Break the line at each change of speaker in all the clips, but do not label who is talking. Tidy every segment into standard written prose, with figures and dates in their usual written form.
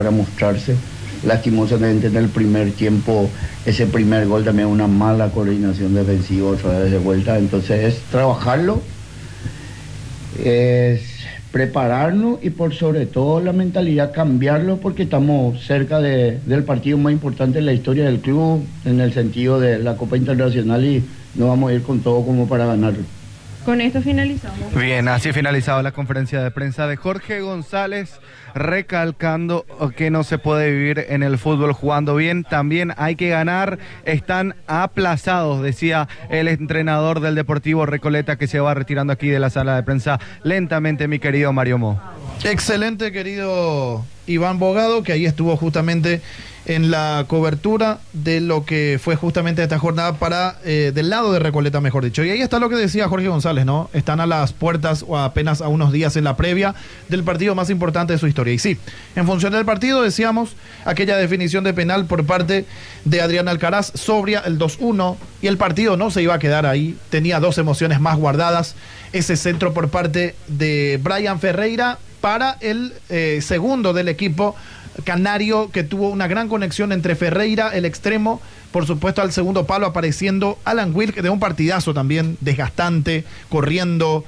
para mostrarse. Lastimosamente en el primer tiempo, ese primer gol también una mala coordinación defensiva otra vez de vuelta. Entonces es trabajarlo, es prepararnos y por sobre todo la mentalidad cambiarlo, porque estamos cerca del partido más importante en la historia del club, en el sentido de la Copa Internacional, y no vamos a ir con todo como para ganarlo.
Con esto finalizamos.
Bien, así finalizaba la conferencia de prensa de Jorge González, recalcando que no se puede vivir en el fútbol jugando bien, también hay que ganar, están aplazados, decía el entrenador del Deportivo Recoleta, que se va retirando aquí de la sala de prensa lentamente, mi querido Mario Mo.
Excelente, querido Iván Bogado, que ahí estuvo justamente en la cobertura de lo que fue justamente esta jornada para del lado de Recoleta, mejor dicho. Y ahí está lo que decía Jorge González, ¿no? Están a las puertas o apenas a unos días en la previa del partido más importante de su historia. Y sí, en función del partido, decíamos, aquella definición de penal por parte de Adrián Alcaraz, sobria el 2-1, y el partido no se iba a quedar ahí, tenía dos emociones más guardadas. Ese centro por parte de Brian Ferreira para el segundo del equipo canario, que tuvo una gran conexión entre Ferreira, el extremo, por supuesto al segundo palo apareciendo Alan Wilk, de un partidazo también desgastante, corriendo,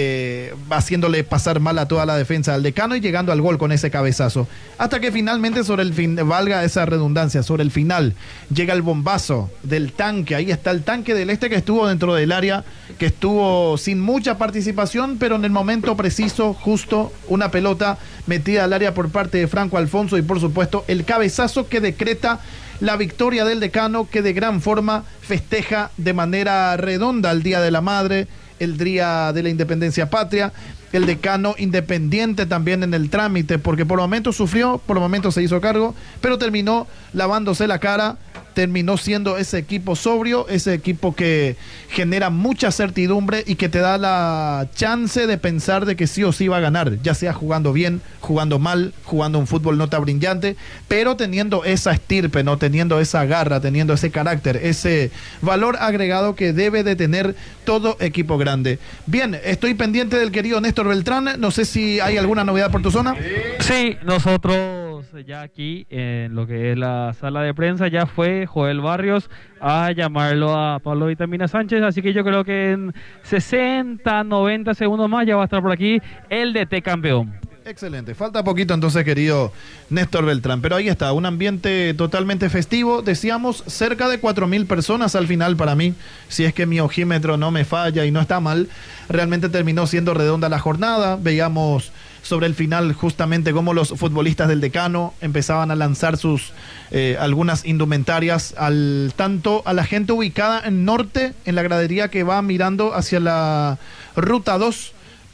haciéndole pasar mal a toda la defensa del Decano y llegando al gol con ese cabezazo. Hasta que finalmente sobre el fin, valga esa redundancia, sobre el final llega el bombazo del tanque. Ahí está el tanque del Este, que estuvo dentro del área, que estuvo sin mucha participación, pero en el momento preciso, justo una pelota metida al área por parte de Franco Alfonso, y por supuesto el cabezazo que decreta la victoria del Decano, que de gran forma festeja de manera redonda el Día de la Madre, el Día de la Independencia Patria. El Decano independiente también en el trámite, porque por momentos sufrió, por momentos se hizo cargo, pero terminó lavándose la cara, terminó siendo ese equipo sobrio, ese equipo que genera mucha certidumbre y que te da la chance de pensar de que sí o sí va a ganar, ya sea jugando bien, jugando mal, jugando un fútbol no tan brillante, pero teniendo esa estirpe, ¿no? Teniendo esa garra, teniendo ese carácter, ese valor agregado que debe de tener todo equipo grande. Bien, estoy pendiente del querido Néstor Beltrán, no sé si hay alguna novedad por tu zona.
Sí, nosotros ya aquí en lo que es la sala de prensa ya fue Joel Barrios a llamarlo a Pablo Vitamina Sánchez, así que yo creo que en 60, 90 segundos más ya va a estar por aquí el DT campeón.
Excelente, falta poquito entonces, querido Néstor Beltrán, pero ahí está, un ambiente totalmente festivo, decíamos cerca de 4.000 personas al final. Para mí, si es que mi ojímetro no me falla y no está mal, realmente terminó siendo redonda la jornada. Veíamos sobre el final justamente cómo los futbolistas del Decano empezaban a lanzar sus algunas indumentarias tanto a la gente ubicada en norte, en la gradería que va mirando hacia la ruta 2,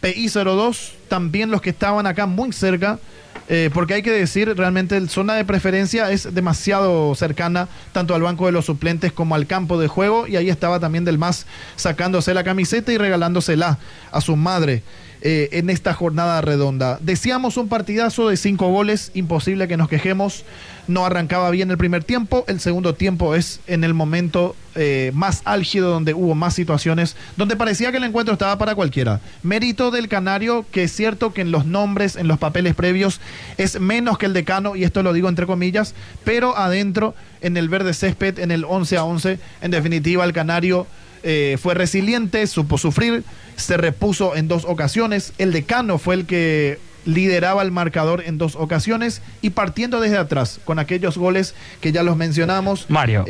PI02, también los que estaban acá muy cerca, porque hay que decir, realmente la zona de preferencia es demasiado cercana tanto al banco de los suplentes como al campo de juego, y ahí estaba también Del Mas sacándose la camiseta y regalándosela a su madre en esta jornada redonda. Decíamos un partidazo de 5 goles, imposible que nos quejemos. No arrancaba bien el primer tiempo, el segundo tiempo es en el momento más álgido, donde hubo más situaciones, donde parecía que el encuentro estaba para cualquiera. Mérito del Canario, que es cierto que en los nombres, en los papeles previos, es menos que el Decano, y esto lo digo entre comillas, pero adentro, en el verde césped, en el 11-11, en definitiva el Canario fue resiliente, supo sufrir, se repuso en 2 ocasiones. El Decano fue el que lideraba el marcador en 2 ocasiones, y partiendo desde atrás con aquellos goles que ya los mencionamos,
Mario,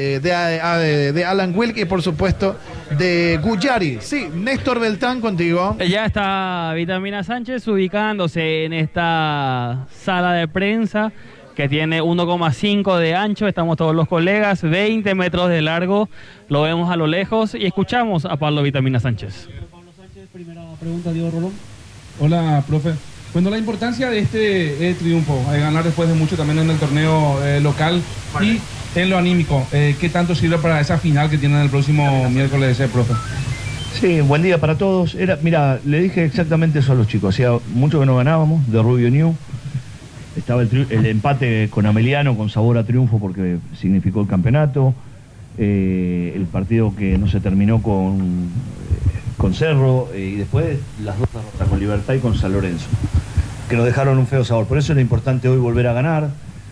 de Alan Wilk y por supuesto de Guyari. Sí, Néstor Beltrán, contigo.
ya está Vitamina Sánchez ubicándose en esta sala de prensa que tiene 1,5 de ancho, estamos todos los colegas, 20 metros de largo, lo vemos a lo lejos y escuchamos a Pablo Vitamina Sánchez.
Pablo Sánchez, primera pregunta, Diego Rolón. Hola, profe. Bueno, la importancia de este triunfo, ganar después de mucho también en el torneo local y en lo anímico, ¿qué tanto sirve para esa final que tienen el próximo miércoles, profe?
Sí, buen día para todos. Mira, le dije exactamente eso a los chicos, hacía mucho que no ganábamos, de Rubio New. Estaba el empate con Ameliano con sabor a triunfo porque significó el campeonato, el partido que no se terminó con Cerro, y después las 2 derrotas con Libertad y con San Lorenzo, que nos dejaron un feo sabor. Por eso era importante hoy volver a ganar.